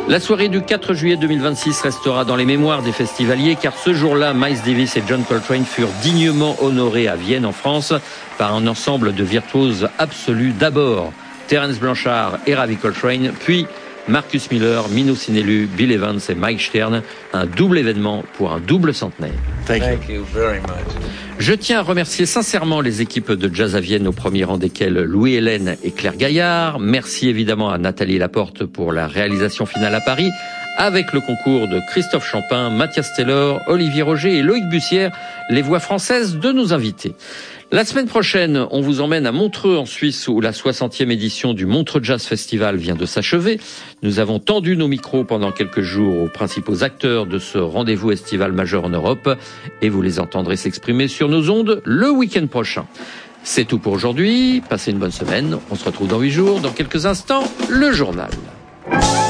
La soirée du 4 juillet 2026 restera dans les mémoires des festivaliers car ce jour-là, Miles Davis et John Coltrane furent dignement honorés à Vienne en France par un ensemble de virtuoses absolus. D'abord, Terence Blanchard et Ravi Coltrane, puis Marcus Miller, Mino Sinelu, Bill Evans et Mike Stern. Un double événement pour un double centenaire. Thank you very much. Je tiens à remercier sincèrement les équipes de Jazz à Vienne, au premier rang desquelles Louis Hélène et Claire Gaillard. Merci évidemment à Nathalie Laporte pour la réalisation finale à Paris, avec le concours de Christophe Champin, Mathias Taylor, Olivier Roger et Loïc Bussière, les voix françaises de nos invités. La semaine prochaine, on vous emmène à Montreux en Suisse où la 60e édition du Montreux Jazz Festival vient de s'achever. Nous avons tendu nos micros pendant quelques jours aux principaux acteurs de ce rendez-vous estival majeur en Europe et vous les entendrez s'exprimer sur nos ondes le week-end prochain. C'est tout pour aujourd'hui. Passez une bonne semaine. On se retrouve dans 8 jours. Dans quelques instants, le journal.